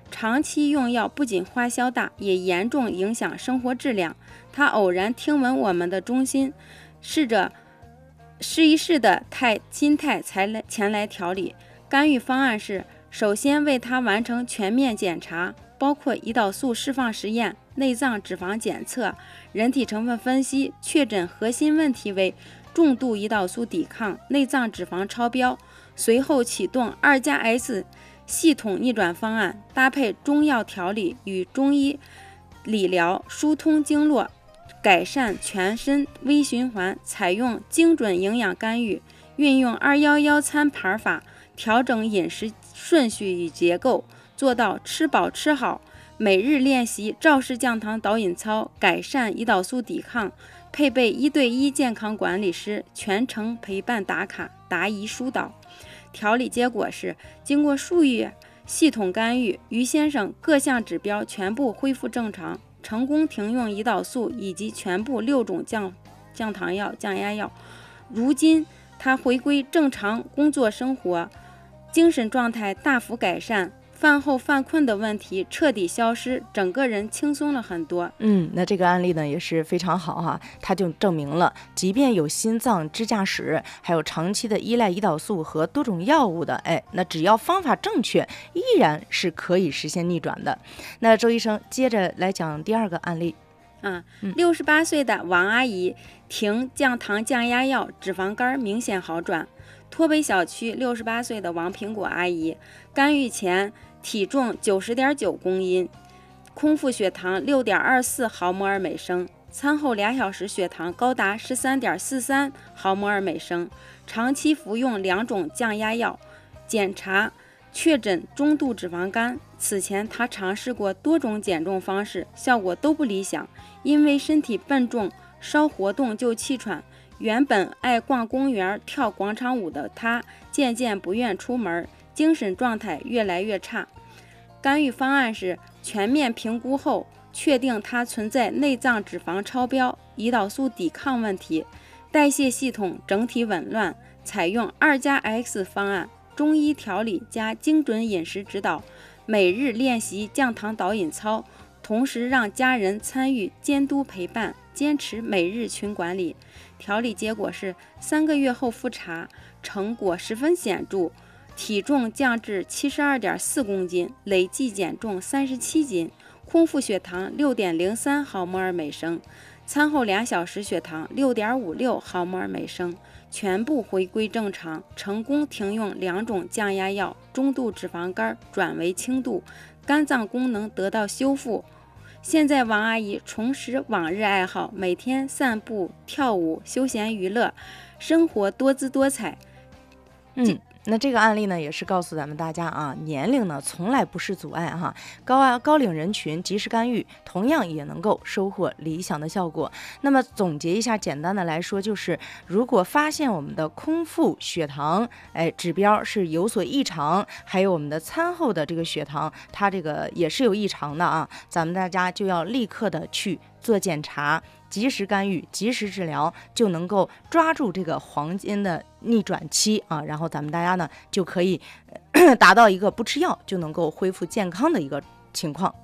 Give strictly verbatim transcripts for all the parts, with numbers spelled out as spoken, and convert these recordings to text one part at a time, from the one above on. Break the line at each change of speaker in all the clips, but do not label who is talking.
长期用药不仅花销大，也严重影响生活质量。他偶然听闻我们的中心，试着试一试的态心态才来前来调理。干预方案是：首先为他完成全面检查，包括胰岛素释放实验、内脏脂肪检测、人体成分分析，确诊核心问题为重度胰岛素抵抗、内脏脂肪超标。随后启动二加 S 系统逆转方案，搭配中药调理与中医理疗，疏通经络，改善全身微循环，采用精准营养干预，运用二一一餐盘法，调整饮食顺序与结构，做到吃饱吃好。每日练习赵氏降糖导引操，改善胰岛素抵抗，配备一对一健康管理师，全程陪伴打卡，答疑疏导。调理结果是，经过数月系统干预，于先生各项指标全部恢复正常，成功停用胰岛素以及全部六种降降糖药、降压药。如今他回归正常工作生活，精神状态大幅改善，饭后犯困的问题彻底消失，整个人轻松了很多。
嗯，那这个案例呢也是非常好哈、啊，它就证明了，即便有心脏支架史，还有长期的依赖胰岛素和多种药物的，哎，那只要方法正确，依然是可以实现逆转的。那周医生接着来讲第二个案例。
啊，六十八岁的王阿姨停降糖降压药，脂肪肝明显好转。脱北小区六十八岁的王苹果阿姨，干预前体重九十点九公斤，空腹血糖六点二四毫摩尔每升，餐后俩小时血糖高达十三点四三毫摩尔每升，长期服用两种降压药，检查确诊中度脂肪肝。此前他尝试过多种减重方式，效果都不理想，因为身体笨重，稍活动就气喘。原本爱逛公园、跳广场舞的他，渐渐不愿出门，精神状态越来越差。干预方案是全面评估后，确定他存在内脏脂肪超标、胰岛素抵抗问题，代谢系统整体紊乱，采用二加 X 方案，中医调理加精准饮食指导，每日练习降糖导引操，同时让家人参与监督陪伴，坚持每日群管理。调理结果是三个月后复查，成果十分显著，体重降至七十二点四公斤，累计减重三十七斤，空腹血糖六点零三毫摩尔每升，餐后两小时血糖六点五六毫摩尔每升，全部回归正常，成功停用两种降压药，中度脂肪肝转为轻度，肝脏功能得到修复。现在王阿姨重拾往日爱好，每天散步、跳舞、休闲娱乐，生活多姿多彩。
嗯，那这个案例呢，也是告诉咱们大家啊，年龄呢从来不是阻碍哈，高啊高龄人群及时干预，同样也能够收获理想的效果。那么总结一下，简单的来说，就是如果发现我们的空腹血糖，哎，指标是有所异常，还有我们的餐后的这个血糖，它这个也是有异常的啊，咱们大家就要立刻的去做检查，及时干预，及时治疗，就能够抓住这个黄金的逆转期啊，然后咱们大家呢就可以达到一个不吃药就能够恢复健康的一个情况。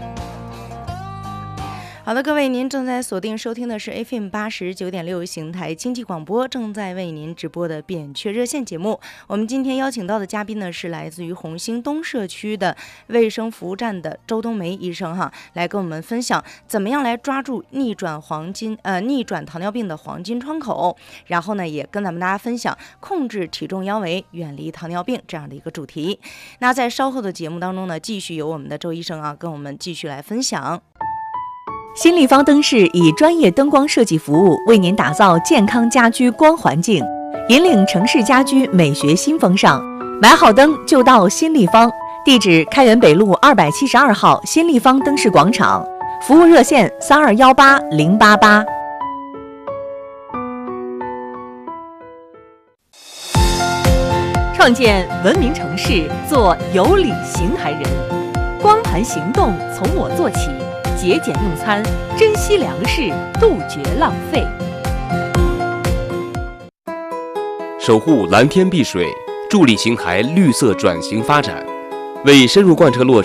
好的，各位，您正在锁定收听的是 F M 八十九点六邢台经济广播，正在为您直播的扁鹊热线节目。我们今天邀请到的嘉宾呢，是来自于红星东社区的卫生服务站的周冬梅医生哈，来跟我们分享怎么样来抓住逆转黄金呃逆转糖尿病的黄金窗口，然后呢，也跟咱们大家分享控制体重腰围，远离糖尿病这样的一个主题。那在稍后的节目当中呢，继续由我们的周医生啊，跟我们继续来分享。
新立方灯饰以专业灯光设计服务，为您打造健康家居光环境，引领城市家居美学新风尚。买好灯就到新立方，地址开元北路二百七十二号新立方灯饰广场，服务热线三二幺八零八八。创建文明城市，做有理行海人，光盘行动从我做起。节俭用餐，珍惜粮食，杜绝浪费。
守护蓝天碧水，助力邢台绿色转型发展，为深入贯彻落实